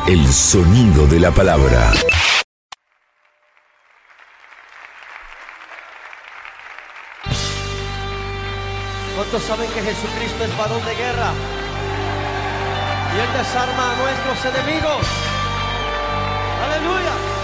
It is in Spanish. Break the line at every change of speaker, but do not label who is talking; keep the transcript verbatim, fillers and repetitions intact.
El sonido de la palabra.
¿Cuántos saben que Jesucristo es varón de guerra? Y Él desarma a nuestros enemigos. ¡Aleluya!